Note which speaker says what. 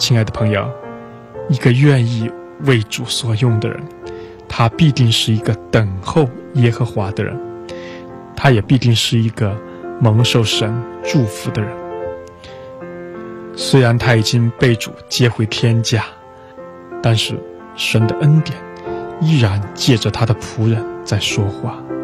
Speaker 1: 亲爱的朋友，一个愿意为主所用的人，他必定是一个等候耶和华的人，他也必定是一个蒙受神祝福的人。虽然他已经被主接回天家，但是神的恩典依然借着他的仆人在说话。